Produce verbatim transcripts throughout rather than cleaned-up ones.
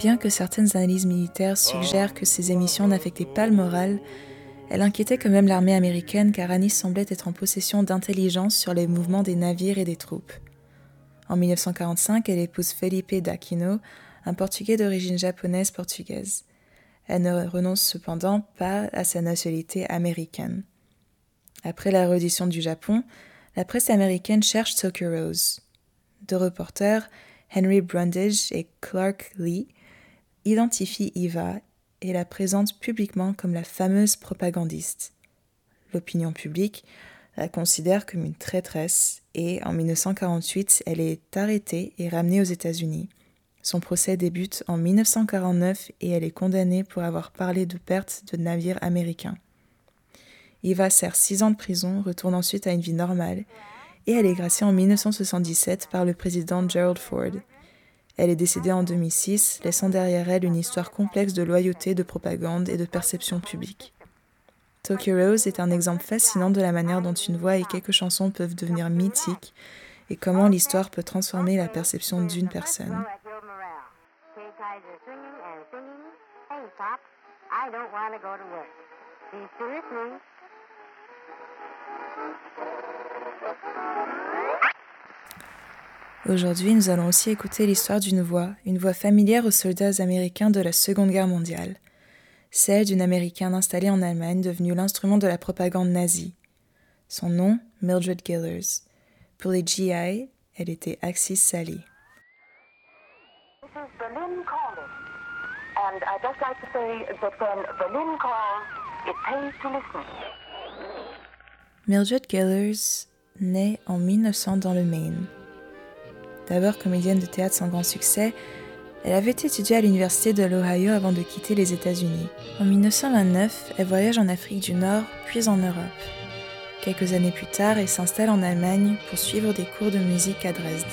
Bien que certaines analyses militaires suggèrent que ces émissions n'affectaient pas le moral, elle inquiétait quand même l'armée américaine car Annie semblait être en possession d'intelligence sur les mouvements des navires et des troupes. En dix-neuf cent quarante-cinq, elle épouse Felipe d'Aquino, un Portugais d'origine japonaise-portugaise. Elle ne renonce cependant pas à sa nationalité américaine. Après la reddition du Japon, la presse américaine cherche Tokyo Rose. Deux reporters, Henry Brundage et Clark Lee, identifient Eva et la présentent publiquement comme la fameuse propagandiste. L'opinion publique la considère comme une traîtresse et, en dix-neuf cent quarante-huit, elle est arrêtée et ramenée aux États-Unis. Son procès débute en dix-neuf cent quarante-neuf et elle est condamnée pour avoir parlé de perte de navires américains. Eva sert six ans de prison, retourne ensuite à une vie normale et elle est graciée en dix-neuf cent soixante-dix-sept par le président Gerald Ford. Elle est décédée en deux mille six, laissant derrière elle une histoire complexe de loyauté, de propagande et de perception publique. Tokyo Rose est un exemple fascinant de la manière dont une voix et quelques chansons peuvent devenir mythiques et comment l'histoire peut transformer la perception d'une personne. Aujourd'hui, nous allons aussi écouter l'histoire d'une voix, une voix familière aux soldats américains de la Seconde Guerre mondiale. Celle d'une Américaine installée en Allemagne devenue l'instrument de la propagande nazie. Son nom, Mildred Gillers. Pour les G I, elle était Axis Sally. This is Berlin calling. And I'd just like to say that when Berlin calls, it pays to listen. Mildred Gillers naît en mille neuf cents dans le Maine. D'abord comédienne de théâtre sans grand succès, elle avait étudié à l'université de l'Ohio avant de quitter les États-Unis. En mille neuf cent vingt-neuf, elle voyage en Afrique du Nord, puis en Europe. Quelques années plus tard, elle s'installe en Allemagne pour suivre des cours de musique à Dresde.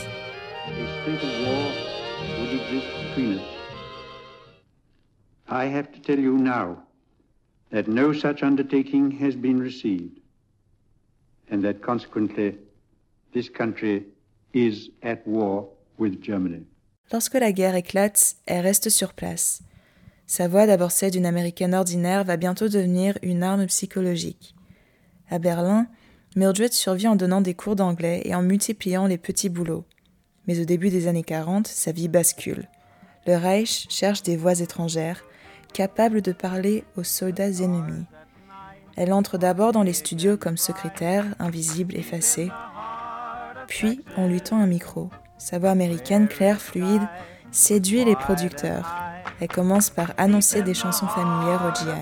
I have to tell you now that no such undertaking has been received, and that consequently this country is at war with Germany. Lorsque la guerre éclate, elle reste sur place. Sa voix, d'abord celle d'une Américaine ordinaire, va bientôt devenir une arme psychologique. À Berlin, Mildred survit en donnant des cours d'anglais et en multipliant les petits boulots. Mais au début des années quarante, sa vie bascule. Le Reich cherche des voix étrangères, capables de parler aux soldats ennemis. Elle entre d'abord dans les studios comme secrétaire, invisible, effacée. Puis, on lui tend un micro. Sa voix américaine, claire, fluide, séduit les producteurs. Elle commence par annoncer des chansons familières au G I.